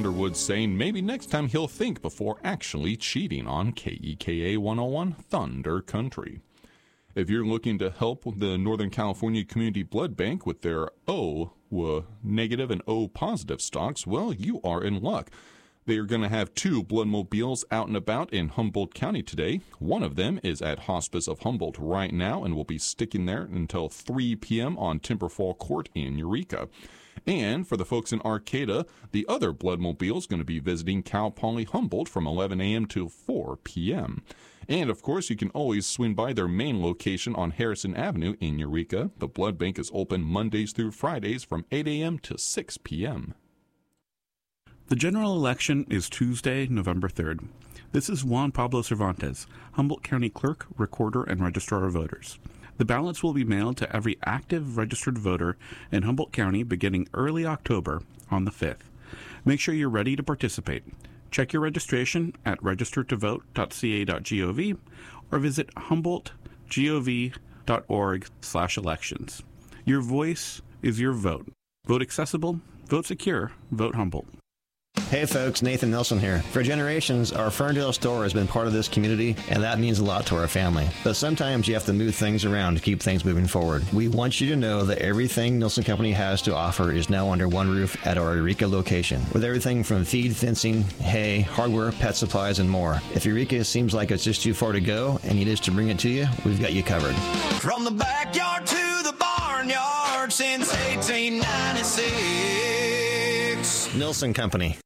Underwood saying maybe next time he'll think before actually cheating on KEKA 101 Thunder Country. If you're looking to help the Northern California Community Blood Bank with their O negative and O positive stocks, well, you are in luck. They are going to have 2 bloodmobiles out and about in Humboldt County today. One of them is at Hospice of Humboldt right now and will be sticking there until 3 p.m. on Timberfall Court in Eureka. And for the folks in Arcata, the other bloodmobile is going to be visiting Cal Poly Humboldt from 11 a.m. to 4 p.m. And, of course, you can always swing by their main location on Harrison Avenue in Eureka. The blood bank is open Mondays through Fridays from 8 a.m. to 6 p.m. The general election is Tuesday, November 3rd. This is Juan Pablo Cervantes, Humboldt County Clerk, Recorder, and Registrar of Voters. The ballots will be mailed to every active registered voter in Humboldt County beginning early October on the 5th. Make sure you're ready to participate. Check your registration at registertovote.ca.gov or visit humboldtgov.org/elections. Your voice is your vote. Vote accessible, vote secure, vote Humboldt. Hey folks, Nathan Nelson here. For generations, our Ferndale store has been part of this community, and that means a lot to our family. But sometimes you have to move things around to keep things moving forward. We want you to know that everything Nelson Company has to offer is now under one roof at our Eureka location, with everything from feed, fencing, hay, hardware, pet supplies, and more. If Eureka seems like it's just too far to go and you need us to bring it to you, we've got you covered. From the backyard to the barnyard since 1896. Nelson Company.